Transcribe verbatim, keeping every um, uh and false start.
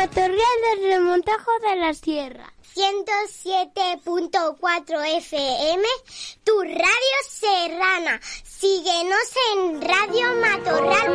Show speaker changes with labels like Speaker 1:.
Speaker 1: Matorral del Remontajo de la Sierra.
Speaker 2: ciento siete punto cuatro F M, tu radio serrana. Síguenos en Radio Matorral.